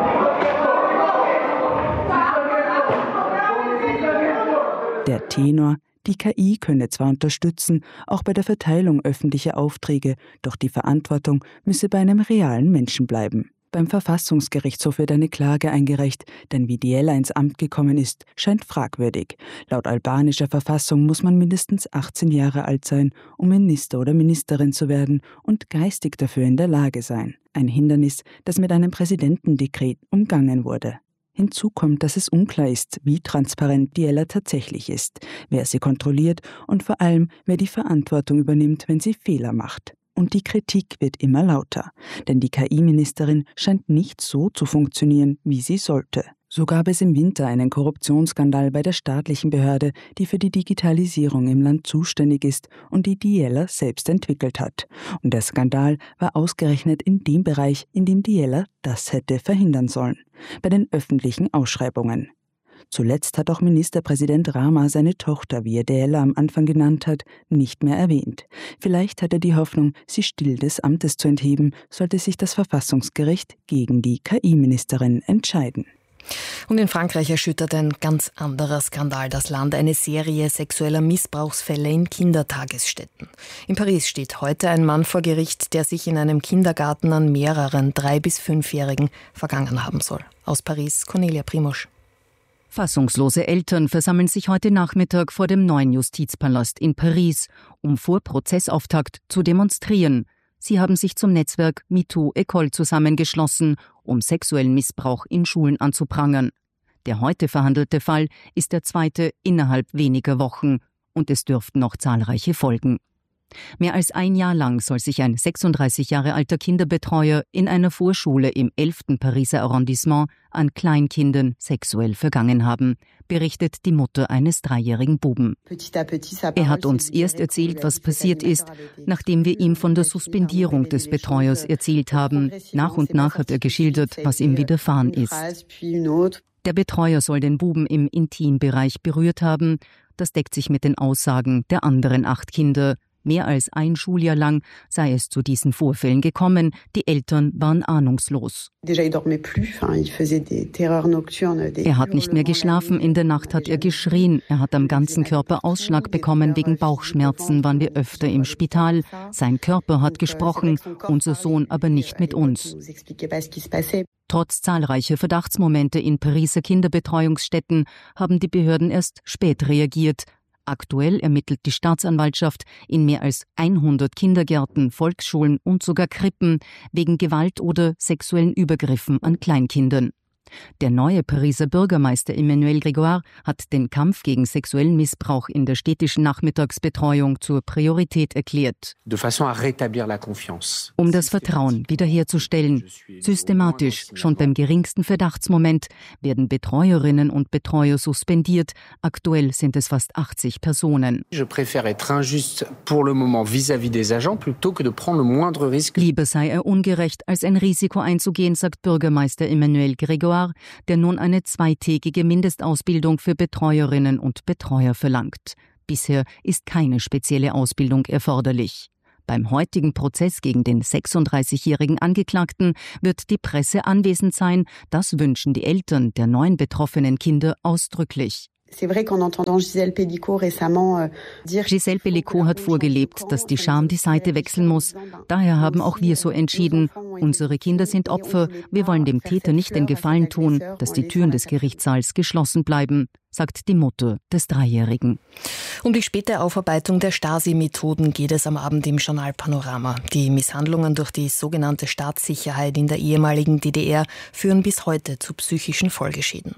Der Tenor, die K I könne zwar unterstützen, auch bei der Verteilung öffentlicher Aufträge, doch die Verantwortung müsse bei einem realen Menschen bleiben. Beim Verfassungsgerichtshof wird eine Klage eingereicht, denn wie Djela ins Amt gekommen ist, scheint fragwürdig. Laut albanischer Verfassung muss man mindestens achtzehn Jahre alt sein, um Minister oder Ministerin zu werden und geistig dafür in der Lage sein. Ein Hindernis, das mit einem Präsidentendekret umgangen wurde. Hinzu kommt, dass es unklar ist, wie transparent Djela tatsächlich ist, wer sie kontrolliert und vor allem, wer die Verantwortung übernimmt, wenn sie Fehler macht. Und die Kritik wird immer lauter, denn die K I-Ministerin scheint nicht so zu funktionieren, wie sie sollte. So gab es im Winter einen Korruptionsskandal bei der staatlichen Behörde, die für die Digitalisierung im Land zuständig ist und die Djela selbst entwickelt hat. Und der Skandal war ausgerechnet in dem Bereich, in dem Djela das hätte verhindern sollen, bei den öffentlichen Ausschreibungen. Zuletzt hat auch Ministerpräsident Rama seine Tochter, wie er Djela am Anfang genannt hat, nicht mehr erwähnt. Vielleicht hat er die Hoffnung, sie still des Amtes zu entheben, sollte sich das Verfassungsgericht gegen die K I-Ministerin entscheiden. Und in Frankreich erschüttert ein ganz anderer Skandal das Land, eine Serie sexueller Missbrauchsfälle in Kindertagesstätten. In Paris steht heute ein Mann vor Gericht, der sich in einem Kindergarten an mehreren drei- bis fünfjährigen vergangen haben soll. Aus Paris, Cornelia Primosch. Fassungslose Eltern versammeln sich heute Nachmittag vor dem neuen Justizpalast in Paris, um vor Prozessauftakt zu demonstrieren. Sie haben sich zum Netzwerk MeToo École zusammengeschlossen, um sexuellen Missbrauch in Schulen anzuprangern. Der heute verhandelte Fall ist der zweite innerhalb weniger Wochen und es dürften noch zahlreiche folgen. Mehr als ein Jahr lang soll sich ein sechsunddreißig Jahre alter Kinderbetreuer in einer Vorschule im elften Pariser Arrondissement an Kleinkindern sexuell vergangen haben, berichtet die Mutter eines dreijährigen Buben. Er hat uns erst erzählt, was passiert ist, nachdem wir ihm von der Suspendierung des Betreuers erzählt haben. Nach und nach hat er geschildert, was ihm widerfahren ist. Der Betreuer soll den Buben im Intimbereich berührt haben. Das deckt sich mit den Aussagen der anderen acht Kinder. Mehr als ein Schuljahr lang sei es zu diesen Vorfällen gekommen. Die Eltern waren ahnungslos. Er hat nicht mehr geschlafen, in der Nacht hat er geschrien. Er hat am ganzen Körper Ausschlag bekommen, wegen Bauchschmerzen waren wir öfter im Spital. Sein Körper hat gesprochen, unser Sohn aber nicht mit uns. Trotz zahlreicher Verdachtsmomente in Pariser Kinderbetreuungsstätten haben die Behörden erst spät reagiert. Aktuell ermittelt die Staatsanwaltschaft in mehr als hundert Kindergärten, Volksschulen und sogar Krippen wegen Gewalt oder sexuellen Übergriffen an Kleinkindern. Der neue Pariser Bürgermeister Emmanuel Grégoire hat den Kampf gegen sexuellen Missbrauch in der städtischen Nachmittagsbetreuung zur Priorität erklärt. Um das Vertrauen wiederherzustellen. Systematisch, schon beim geringsten Verdachtsmoment, werden Betreuerinnen und Betreuer suspendiert. Aktuell sind es fast achtzig Personen. Lieber sei er ungerecht, als ein Risiko einzugehen, sagt Bürgermeister Emmanuel Grégoire, der nun eine zweitägige Mindestausbildung für Betreuerinnen und Betreuer verlangt. Bisher ist keine spezielle Ausbildung erforderlich. Beim heutigen Prozess gegen den sechsunddreißigjährigen Angeklagten wird die Presse anwesend sein. Das wünschen die Eltern der neun betroffenen Kinder ausdrücklich. Gisèle Pelicot hat vorgelebt, dass die Scham die Seite wechseln muss. Daher haben auch wir so entschieden. Unsere Kinder sind Opfer. Wir wollen dem Täter nicht den Gefallen tun, dass die Türen des Gerichtssaals geschlossen bleiben, sagt die Mutter des Dreijährigen. Um die späte Aufarbeitung der Stasi-Methoden geht es am Abend im Journal Panorama. Die Misshandlungen durch die sogenannte Staatssicherheit in der ehemaligen D D R führen bis heute zu psychischen Folgeschäden.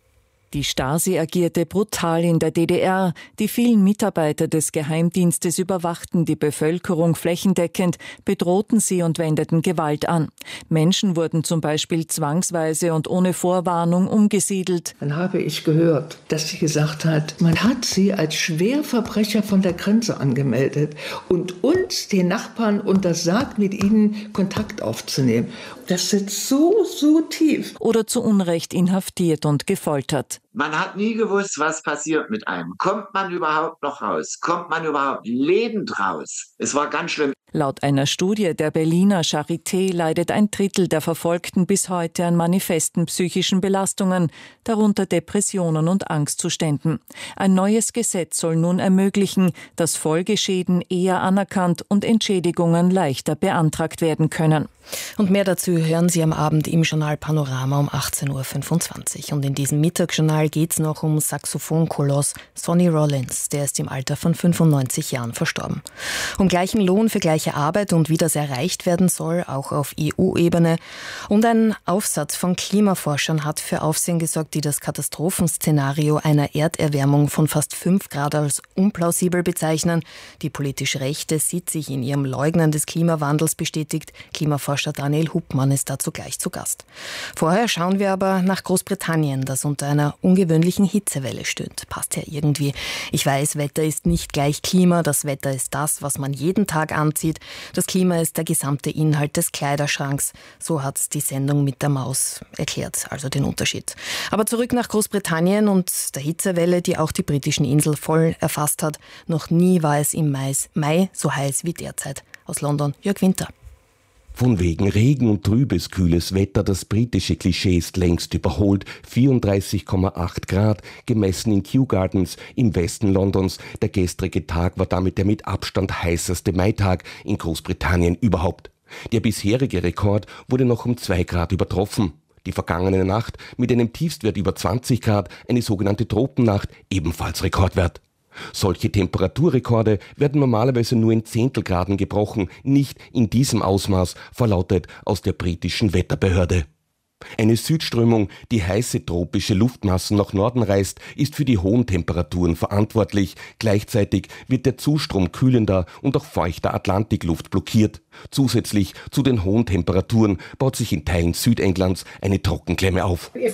Die Stasi agierte brutal in der D D R. Die vielen Mitarbeiter des Geheimdienstes überwachten die Bevölkerung flächendeckend, bedrohten sie und wendeten Gewalt an. Menschen wurden zum Beispiel zwangsweise und ohne Vorwarnung umgesiedelt. Dann habe ich gehört, dass sie gesagt hat, man hat sie als Schwerverbrecher von der Grenze angemeldet und uns, den Nachbarn, untersagt, mit ihnen Kontakt aufzunehmen. Das sitzt so, so tief. Oder zu Unrecht inhaftiert und gefoltert. Man hat nie gewusst, was passiert mit einem. Kommt man überhaupt noch raus? Kommt man überhaupt lebend raus? Es war ganz schlimm. Laut einer Studie der Berliner Charité leidet ein Drittel der Verfolgten bis heute an manifesten psychischen Belastungen, darunter Depressionen und Angstzuständen. Ein neues Gesetz soll nun ermöglichen, dass Folgeschäden eher anerkannt und Entschädigungen leichter beantragt werden können. Und mehr dazu hören Sie am Abend im Journal Panorama um achtzehn Uhr fünfundzwanzig. Und in diesem Mittagsjournal geht es noch um Saxophonkoloss Sonny Rollins. Der ist im Alter von fünfundneunzig Jahren verstorben. Um gleichen Lohn für gleiche Arbeit und wie das erreicht werden soll, auch auf E U-Ebene. Und ein Aufsatz von Klimaforschern hat für Aufsehen gesorgt, die das Katastrophenszenario einer Erderwärmung von fast fünf Grad als unplausibel bezeichnen. Die politisch Rechte sieht sich in ihrem Leugnen des Klimawandels bestätigt. Klimaforscher Daniel Hupmann ist dazu gleich zu Gast. Vorher schauen wir aber nach Großbritannien, das unter einer ungewöhnlichen Hitzewelle stöhnt. Passt ja irgendwie. Ich weiß, Wetter ist nicht gleich Klima. Das Wetter ist das, was man jeden Tag anzieht. Das Klima ist der gesamte Inhalt des Kleiderschranks. So hat die Sendung mit der Maus erklärt, also den Unterschied. Aber zurück nach Großbritannien und der Hitzewelle, die auch die britischen Inseln voll erfasst hat. Noch nie war es im Mai so heiß wie derzeit. Aus London, Jörg Winter. Von wegen Regen und trübes, kühles Wetter, das britische Klischee ist längst überholt. vierunddreißig Komma acht Grad, gemessen in Kew Gardens im Westen Londons. Der gestrige Tag war damit der mit Abstand heißeste Maitag in Großbritannien überhaupt. Der bisherige Rekord wurde noch um zwei Grad übertroffen. Die vergangene Nacht mit einem Tiefstwert über zwanzig Grad, eine sogenannte Tropennacht, ebenfalls Rekordwert. Solche Temperaturrekorde werden normalerweise nur in Zehntelgraden gebrochen, nicht in diesem Ausmaß, verlautet aus der britischen Wetterbehörde. Eine Südströmung, die heiße tropische Luftmassen nach Norden reißt, ist für die hohen Temperaturen verantwortlich. Gleichzeitig wird der Zustrom kühlender und auch feuchter Atlantikluft blockiert. Zusätzlich zu den hohen Temperaturen baut sich in Teilen Südenglands eine Trockenklemme auf. Wir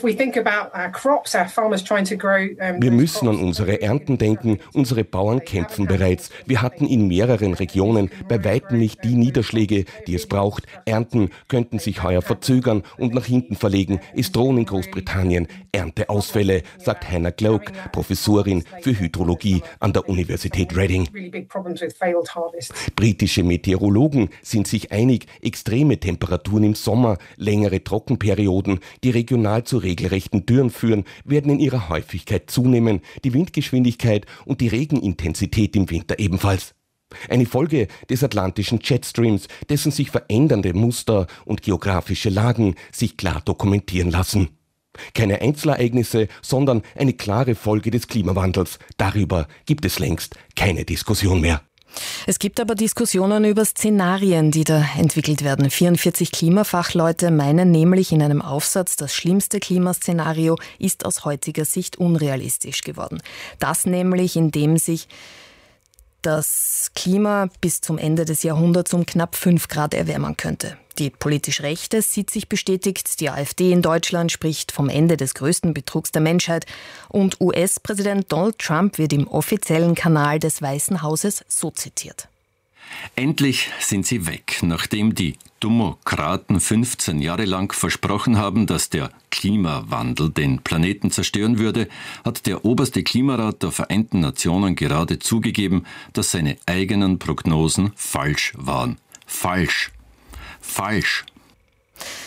müssen an unsere Ernten denken. Unsere Bauern kämpfen bereits. Wir hatten in mehreren Regionen bei weitem nicht die Niederschläge, die es braucht. Ernten könnten sich heuer verzögern und nach hinten verlegen. Es drohen in Großbritannien Ernteausfälle, sagt Hannah Gloak, Professorin für Hydrologie an der Universität Reading. Britische Meteorologen sind sich einig, extreme Temperaturen im Sommer, längere Trockenperioden, die regional zu regelrechten Dürren führen, werden in ihrer Häufigkeit zunehmen, die Windgeschwindigkeit und die Regenintensität im Winter ebenfalls. Eine Folge des atlantischen Jetstreams, dessen sich verändernde Muster und geografische Lagen sich klar dokumentieren lassen. Keine Einzelereignisse, sondern eine klare Folge des Klimawandels. Darüber gibt es längst keine Diskussion mehr. Es gibt aber Diskussionen über Szenarien, die da entwickelt werden. vierundvierzig Klimafachleute meinen nämlich in einem Aufsatz, das schlimmste Klimaszenario ist aus heutiger Sicht unrealistisch geworden. Das nämlich, indem sich das Klima bis zum Ende des Jahrhunderts um knapp fünf Grad erwärmen könnte. Die politisch Rechte sieht sich bestätigt. Die AfD in Deutschland spricht vom Ende des größten Betrugs der Menschheit. Und U S-Präsident Donald Trump wird im offiziellen Kanal des Weißen Hauses so zitiert. Endlich sind sie weg, nachdem die Demokraten fünfzehn Jahre lang versprochen haben, dass der Klimawandel den Planeten zerstören würde, hat der oberste Klimarat der Vereinten Nationen gerade zugegeben, dass seine eigenen Prognosen falsch waren. Falsch. Falsch.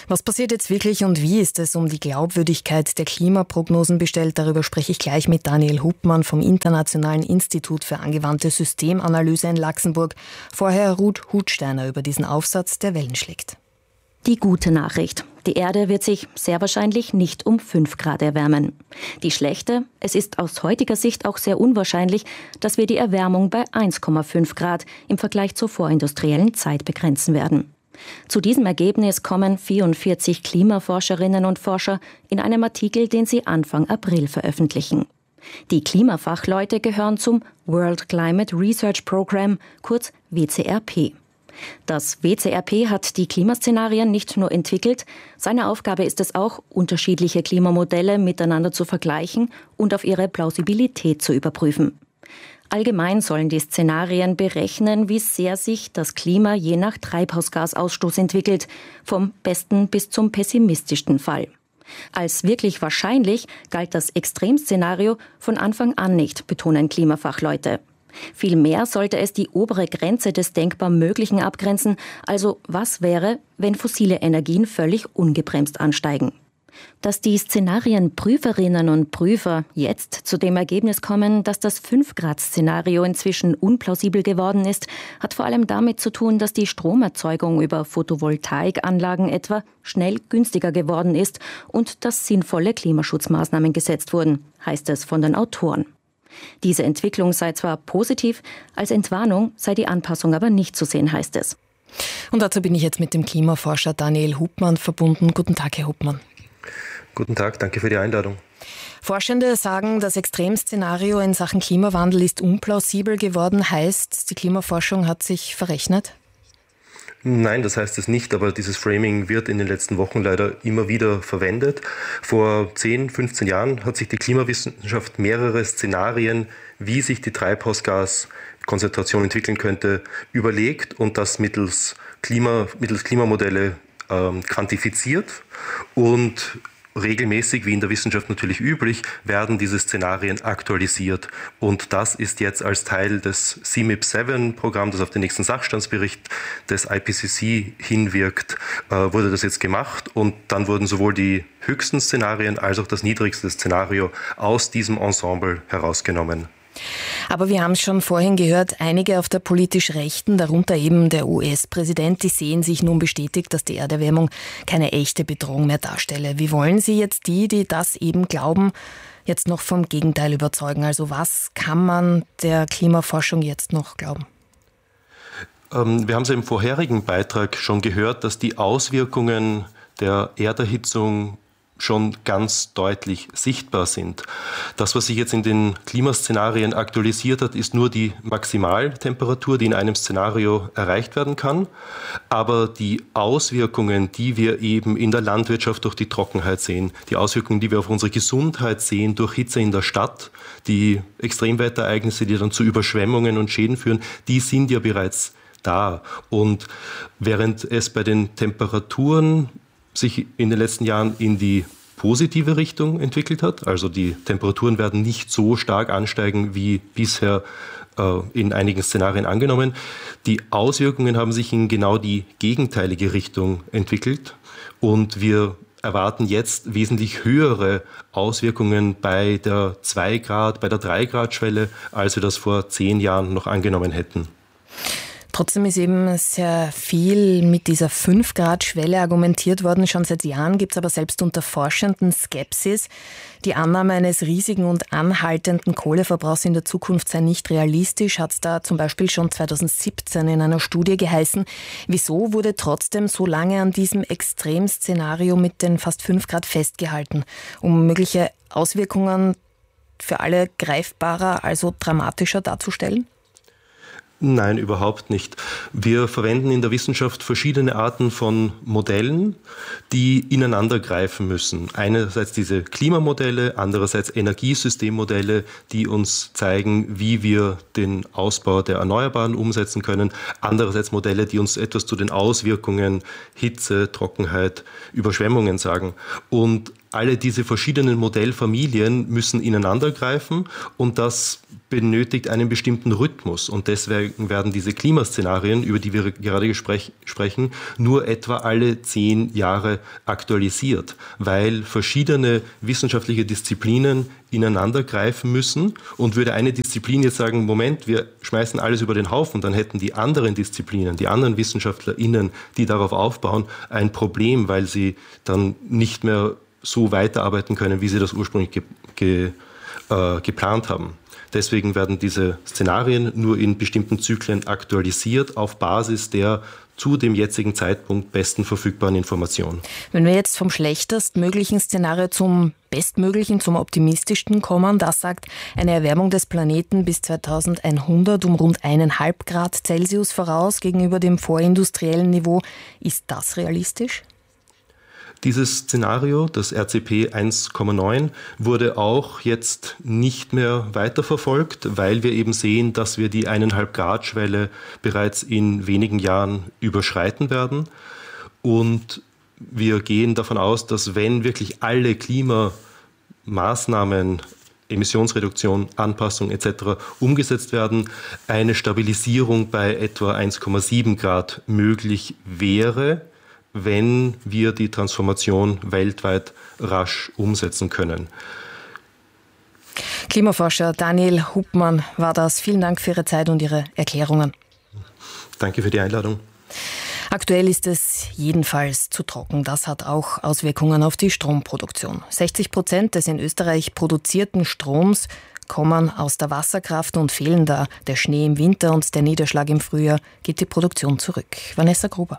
Was passiert jetzt wirklich und wie ist es um die Glaubwürdigkeit der Klimaprognosen bestellt? Darüber spreche ich gleich mit Daniel Huppmann vom Internationalen Institut für angewandte Systemanalyse in Luxemburg. Vorher Ruth Hutsteiner über diesen Aufsatz, der Wellen schlägt. Die gute Nachricht. Die Erde wird sich sehr wahrscheinlich nicht um fünf Grad erwärmen. Die schlechte, es ist aus heutiger Sicht auch sehr unwahrscheinlich, dass wir die Erwärmung bei eins Komma fünf Grad im Vergleich zur vorindustriellen Zeit begrenzen werden. Zu diesem Ergebnis kommen vierundvierzig Klimaforscherinnen und Forscher in einem Artikel, den sie Anfang April veröffentlichen. Die Klimafachleute gehören zum World Climate Research Program, kurz W C R P. Das W C R P hat die Klimaszenarien nicht nur entwickelt, seine Aufgabe ist es auch, unterschiedliche Klimamodelle miteinander zu vergleichen und auf ihre Plausibilität zu überprüfen. Allgemein sollen die Szenarien berechnen, wie sehr sich das Klima je nach Treibhausgasausstoß entwickelt, vom besten bis zum pessimistischsten Fall. Als wirklich wahrscheinlich galt das Extremszenario von Anfang an nicht, betonen Klimafachleute. Vielmehr sollte es die obere Grenze des denkbar Möglichen abgrenzen, also was wäre, wenn fossile Energien völlig ungebremst ansteigen. Dass die Szenarienprüferinnen und Prüfer jetzt zu dem Ergebnis kommen, dass das fünf Grad Szenario inzwischen unplausibel geworden ist, hat vor allem damit zu tun, dass die Stromerzeugung über Photovoltaikanlagen etwa schnell günstiger geworden ist und dass sinnvolle Klimaschutzmaßnahmen gesetzt wurden, heißt es von den Autoren. Diese Entwicklung sei zwar positiv, als Entwarnung sei die Anpassung aber nicht zu sehen, heißt es. Und dazu bin ich jetzt mit dem Klimaforscher Daniel Huppmann verbunden. Guten Tag, Herr Huppmann. Guten Tag, danke für die Einladung. Forschende sagen, das Extremszenario in Sachen Klimawandel ist unplausibel geworden. Heißt, die Klimaforschung hat sich verrechnet? Nein, das heißt es nicht, aber dieses Framing wird in den letzten Wochen leider immer wieder verwendet. Vor zehn, fünfzehn Jahren hat sich die Klimawissenschaft mehrere Szenarien, wie sich die Treibhausgaskonzentration entwickeln könnte, überlegt und das mittels, Klima, mittels Klimamodelle ähm, quantifiziert. Und regelmäßig, wie in der Wissenschaft natürlich üblich, werden diese Szenarien aktualisiert. Und das ist jetzt als Teil des C M I P sieben Programms, das auf den nächsten Sachstandsbericht des I P C C hinwirkt, äh, wurde das jetzt gemacht. Und dann wurden sowohl die höchsten Szenarien als auch das niedrigste Szenario aus diesem Ensemble herausgenommen. Aber wir haben es schon vorhin gehört, einige auf der politisch Rechten, darunter eben der U S-Präsident, die sehen sich nun bestätigt, dass die Erderwärmung keine echte Bedrohung mehr darstelle. Wie wollen Sie jetzt die, die das eben glauben, jetzt noch vom Gegenteil überzeugen? Also was kann man der Klimaforschung jetzt noch glauben? Ähm, wir haben es im vorherigen Beitrag schon gehört, dass die Auswirkungen der Erderhitzung schon ganz deutlich sichtbar sind. Das, was sich jetzt in den Klimaszenarien aktualisiert hat, ist nur die Maximaltemperatur, die in einem Szenario erreicht werden kann. Aber die Auswirkungen, die wir eben in der Landwirtschaft durch die Trockenheit sehen, die Auswirkungen, die wir auf unsere Gesundheit sehen durch Hitze in der Stadt, die Extremwetterereignisse, die dann zu Überschwemmungen und Schäden führen, die sind ja bereits da. Und während es bei den Temperaturen sich in den letzten Jahren in die positive Richtung entwickelt hat. Also die Temperaturen werden nicht so stark ansteigen wie bisher äh, in einigen Szenarien angenommen. Die Auswirkungen haben sich in genau die gegenteilige Richtung entwickelt und wir erwarten jetzt wesentlich höhere Auswirkungen bei der zwei Grad, bei der drei Grad Schwelle, als wir das vor zehn Jahren noch angenommen hätten. Trotzdem ist eben sehr viel mit dieser fünf Grad Schwelle argumentiert worden. Schon seit Jahren gibt es aber selbst unter Forschenden Skepsis. Die Annahme eines riesigen und anhaltenden Kohleverbrauchs in der Zukunft sei nicht realistisch, hat es da zum Beispiel schon zweitausendsiebzehn in einer Studie geheißen. Wieso wurde trotzdem so lange an diesem Extremszenario mit den fast fünf Grad festgehalten, um mögliche Auswirkungen für alle greifbarer, also dramatischer darzustellen? Nein, überhaupt nicht. Wir verwenden in der Wissenschaft verschiedene Arten von Modellen, die ineinander greifen müssen. Einerseits diese Klimamodelle, andererseits Energiesystemmodelle, die uns zeigen, wie wir den Ausbau der Erneuerbaren umsetzen können. Andererseits Modelle, die uns etwas zu den Auswirkungen Hitze, Trockenheit, Überschwemmungen sagen. Und alle diese verschiedenen Modellfamilien müssen ineinandergreifen und das benötigt einen bestimmten Rhythmus. Und deswegen werden diese Klimaszenarien, über die wir gerade sprech- sprechen, nur etwa alle zehn Jahre aktualisiert, weil verschiedene wissenschaftliche Disziplinen ineinandergreifen müssen. Und würde eine Disziplin jetzt sagen, Moment, wir schmeißen alles über den Haufen, dann hätten die anderen Disziplinen, die anderen WissenschaftlerInnen, die darauf aufbauen, ein Problem, weil sie dann nicht mehr so weiterarbeiten können, wie sie das ursprünglich ge- ge- äh, geplant haben. Deswegen werden diese Szenarien nur in bestimmten Zyklen aktualisiert auf Basis der zu dem jetzigen Zeitpunkt besten verfügbaren Informationen. Wenn wir jetzt vom schlechtestmöglichen Szenario zum bestmöglichen, zum optimistischsten kommen, das sagt eine Erwärmung des Planeten bis zweitausendeinhundert um rund eineinhalb Grad Celsius voraus gegenüber dem vorindustriellen Niveau. Ist das realistisch? Dieses Szenario, das R C P eins Komma neun, wurde auch jetzt nicht mehr weiterverfolgt, weil wir eben sehen, dass wir die eineinhalb Grad Schwelle bereits in wenigen Jahren überschreiten werden. Und wir gehen davon aus, dass wenn wirklich alle Klimamaßnahmen, Emissionsreduktion, Anpassung et cetera umgesetzt werden, eine Stabilisierung bei etwa eins Komma sieben Grad möglich wäre, wenn wir die Transformation weltweit rasch umsetzen können. Klimaforscher Daniel Hupmann war das. Vielen Dank für Ihre Zeit und Ihre Erklärungen. Danke für die Einladung. Aktuell ist es jedenfalls zu trocken. Das hat auch Auswirkungen auf die Stromproduktion. sechzig Prozent des in Österreich produzierten Stroms kommen aus der Wasserkraft und fehlen da der Schnee im Winter und der Niederschlag im Frühjahr, geht die Produktion zurück. Vanessa Gruber.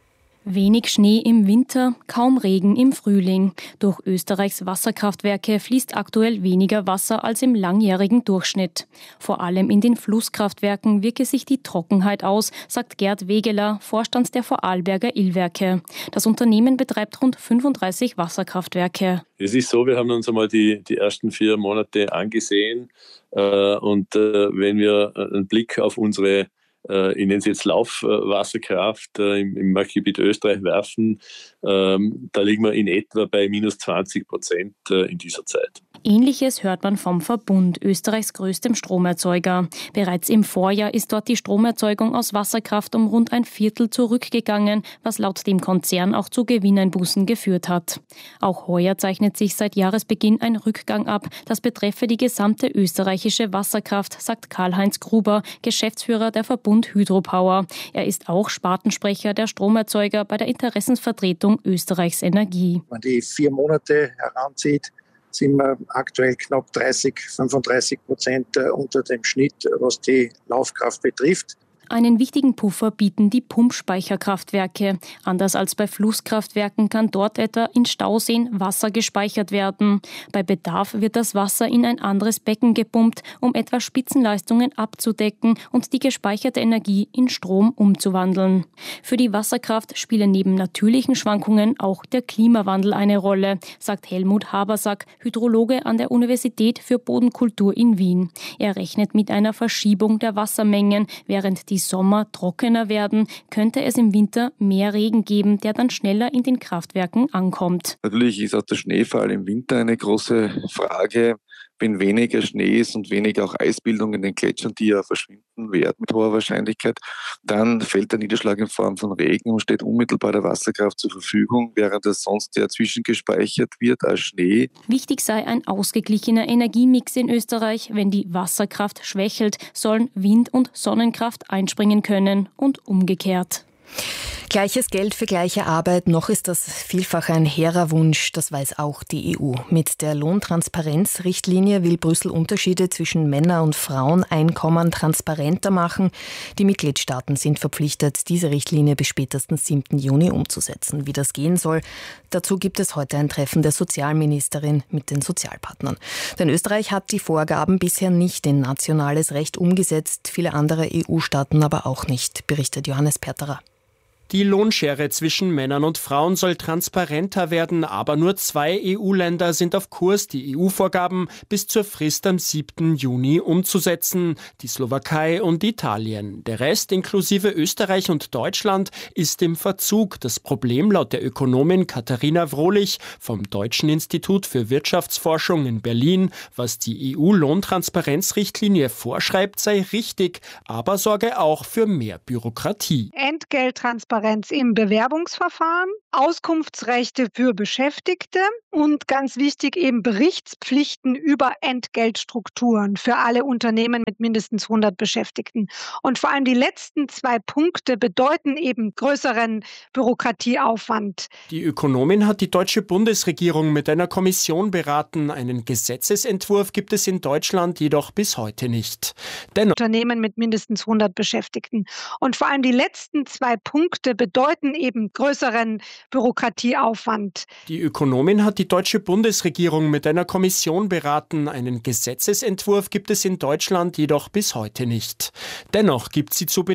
Wenig Schnee im Winter, kaum Regen im Frühling. Durch Österreichs Wasserkraftwerke fließt aktuell weniger Wasser als im langjährigen Durchschnitt. Vor allem in den Flusskraftwerken wirke sich die Trockenheit aus, sagt Gerd Wegeler, Vorstand der Vorarlberger Illwerke. Das Unternehmen betreibt rund fünfunddreißig Wasserkraftwerke. Es ist so, wir haben uns einmal die, die ersten vier Monate angesehen äh, und äh, wenn wir einen Blick auf unsere ich nenne es jetzt Laufwasserkraft im, im Marktgebiet Österreich werfen, ähm, da liegen wir in etwa bei minus zwanzig Prozent in dieser Zeit. Ähnliches hört man vom Verbund, Österreichs größtem Stromerzeuger. Bereits im Vorjahr ist dort die Stromerzeugung aus Wasserkraft um rund ein Viertel zurückgegangen, was laut dem Konzern auch zu Gewinneinbußen geführt hat. Auch heuer zeichnet sich seit Jahresbeginn ein Rückgang ab. Das betreffe die gesamte österreichische Wasserkraft, sagt Karl-Heinz Gruber, Geschäftsführer der Verbund Hydropower. Er ist auch Spartensprecher der Stromerzeuger bei der Interessensvertretung Österreichs Energie. Wenn man die vier Monate heranzieht, sind wir aktuell knapp dreißig, fünfunddreißig Prozent unter dem Schnitt, was die Laufkraft betrifft. Einen wichtigen Puffer bieten die Pumpspeicherkraftwerke. Anders als bei Flusskraftwerken kann dort etwa in Stauseen Wasser gespeichert werden. Bei Bedarf wird das Wasser in ein anderes Becken gepumpt, um etwa Spitzenleistungen abzudecken und die gespeicherte Energie in Strom umzuwandeln. Für die Wasserkraft spielen neben natürlichen Schwankungen auch der Klimawandel eine Rolle, sagt Helmut Habersack, Hydrologe an der Universität für Bodenkultur in Wien. Er rechnet mit einer Verschiebung der Wassermengen, während die Sommer trockener werden, könnte es im Winter mehr Regen geben, der dann schneller in den Kraftwerken ankommt. Natürlich ist auch der Schneefall im Winter eine große Frage. Wenn weniger Schnee ist und weniger auch Eisbildung in den Gletschern, die ja verschwinden werden mit hoher Wahrscheinlichkeit, dann fällt der Niederschlag in Form von Regen und steht unmittelbar der Wasserkraft zur Verfügung, während es sonst ja zwischengespeichert wird als Schnee. Wichtig sei ein ausgeglichener Energiemix in Österreich. Wenn die Wasserkraft schwächelt, sollen Wind- und Sonnenkraft einspringen können und umgekehrt. Gleiches Geld für gleiche Arbeit, noch ist das vielfach ein hehrer Wunsch, das weiß auch die E U. Mit der Lohntransparenzrichtlinie will Brüssel Unterschiede zwischen Männer- und Fraueneinkommen transparenter machen. Die Mitgliedstaaten sind verpflichtet, diese Richtlinie bis spätestens siebten Juni umzusetzen. Wie das gehen soll, dazu gibt es heute ein Treffen der Sozialministerin mit den Sozialpartnern. Denn Österreich hat die Vorgaben bisher nicht in nationales Recht umgesetzt, viele andere E U-Staaten aber auch nicht, berichtet Johannes Perterer. Die Lohnschere zwischen Männern und Frauen soll transparenter werden, aber nur zwei E U-Länder sind auf Kurs, die E U-Vorgaben bis zur Frist am siebten Juni umzusetzen. Die Slowakei und Italien. Der Rest, inklusive Österreich und Deutschland, ist im Verzug. Das Problem laut der Ökonomin Katharina Wrohlich vom Deutschen Institut für Wirtschaftsforschung in Berlin, was die E U-Lohntransparenzrichtlinie vorschreibt, sei richtig, aber sorge auch für mehr Bürokratie. Entgelttransparenz im Bewerbungsverfahren, Auskunftsrechte für Beschäftigte und ganz wichtig eben Berichtspflichten über Entgeltstrukturen für alle Unternehmen mit mindestens hundert Beschäftigten. Und vor allem die letzten zwei Punkte bedeuten eben größeren Bürokratieaufwand. Die Ökonomin hat die deutsche Bundesregierung mit einer Kommission beraten. Einen Gesetzesentwurf gibt es in Deutschland jedoch bis heute nicht. Dennoch Unternehmen mit mindestens hundert Beschäftigten. Und vor allem die letzten zwei Punkte bedeuten eben größeren Bürokratieaufwand. Die Ökonomin hat die deutsche Bundesregierung mit einer Kommission beraten. Einen Gesetzesentwurf gibt es in Deutschland jedoch bis heute nicht. Dennoch gibt sie zu